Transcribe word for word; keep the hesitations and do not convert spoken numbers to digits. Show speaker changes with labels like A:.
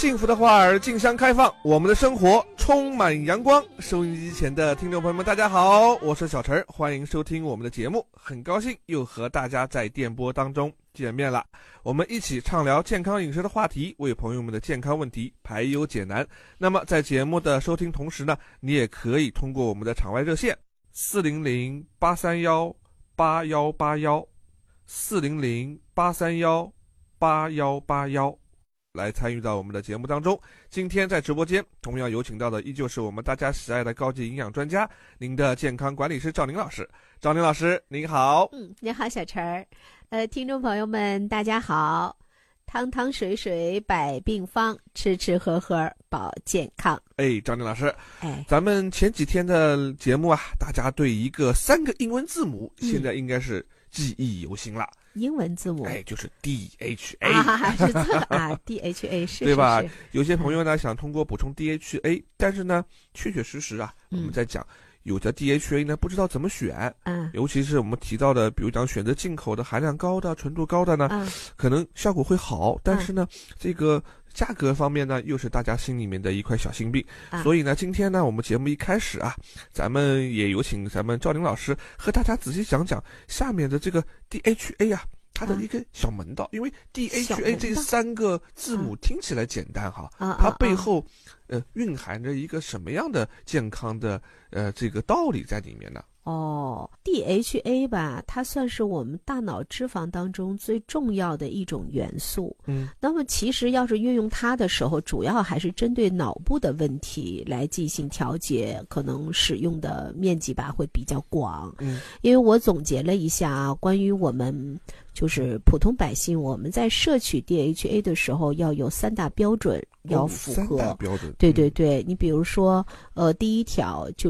A: 幸福的花儿竞相开放，我们的生活充满阳光。收音机前的听众朋友们，大家好，我是小陈，欢迎收听我们的节目。很高兴又和大家在电波当中见面了，我们一起畅聊健康饮食的话题，为朋友们的健康问题排忧解难。那么在节目的收听同时呢，你也可以通过我们的场外热线四零零八三幺八幺八幺四零零八三幺八幺八幺来参与到我们的节目当中。今天在直播间同样有请到的依旧是我们大家喜爱的高级营养专家，您的健康管理师赵宁老师。赵宁老师您好。
B: 嗯，你好小陈儿。呃，听众朋友们大家好。汤汤水水百病方，吃吃喝喝保健康。
A: 哎，赵宁老师，
B: 哎，
A: 咱们前几天的节目啊，大家对一个三个英文字母、嗯、现在应该是记忆犹新了。
B: 英文字母，
A: 哎，就是 D H A
B: 啊，是这个啊 ，D H A 是，
A: 对吧？
B: 是是
A: 有些朋友呢、嗯、想通过补充 D H A， 但是呢，确确实实啊，
B: 嗯、
A: 我们在讲有的 D H A 呢不知道怎么选，
B: 嗯，
A: 尤其是我们提到的，比如讲选择进口的含量高的、纯度高的呢，
B: 嗯，
A: 可能效果会好，但是呢，
B: 嗯、
A: 这个价格方面呢，又是大家心里面的一块小心病。
B: 嗯、
A: 所以呢，今天呢，我们节目一开始啊，咱们也有请咱们赵宁老师和大家仔细讲讲下面的这个 D H A 啊。它的一个小门道，嗯、因为 D H A 这三个字母听起来简单哈，
B: 嗯、
A: 它背后呃蕴含着一个什么样的健康的呃这个道理在里面呢？
B: 哦 ，D H A 吧，它算是我们大脑脂肪当中最重要的一种元素。
A: 嗯，
B: 那么其实要是运用它的时候，主要还是针对脑部的问题来进行调节，可能使用的面积吧会比较广。
A: 嗯，
B: 因为我总结了一下啊，关于我们就是普通百姓，我们在摄取 D H A 的时候要有三大标准要符合。
A: 哦、三大标准。
B: 对对对，你比如说，呃，第一条就